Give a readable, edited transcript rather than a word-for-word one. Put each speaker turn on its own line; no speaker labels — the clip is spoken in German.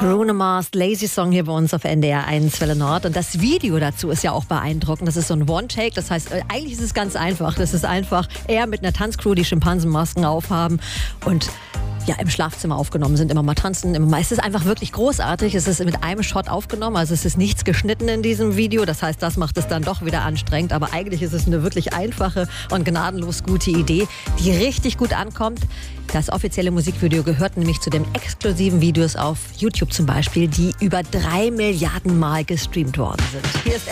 Bruno Mars, Lazy Song hier bei uns auf NDR 1 Welle Nord. Und das Video dazu ist ja auch beeindruckend. Das ist so ein One-Take. Das heißt, eigentlich ist es ganz einfach. Das ist einfach er mit einer Tanzcrew, die Schimpansenmasken aufhaben und ja, im Schlafzimmer aufgenommen sind, immer mal tanzen, immer mal. Es ist einfach wirklich großartig. Es ist mit einem Shot aufgenommen, also es ist nichts geschnitten in diesem Video. Das heißt, das macht es dann doch wieder anstrengend. Aber eigentlich ist es eine wirklich einfache und gnadenlos gute Idee, die richtig gut ankommt. Das offizielle Musikvideo gehört nämlich zu den exklusiven Videos auf YouTube zum Beispiel, die über 3 Milliarden Mal gestreamt worden sind. Hier ist